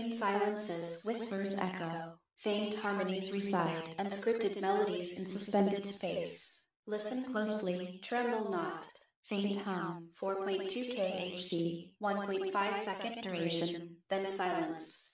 Between silences, whispers echo, faint harmonies reside, unscripted melodies in suspended space. Listen closely, tremble not. Faint hum, 4.2 kHz, 1.5 second duration, then silence.